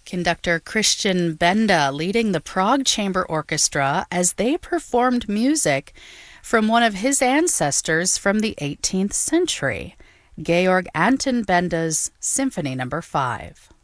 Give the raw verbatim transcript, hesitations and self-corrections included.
Conductor Christian Benda leading the Prague Chamber Orchestra as they performed music from one of his ancestors from the eighteenth century, Georg Anton Benda's Symphony Number five.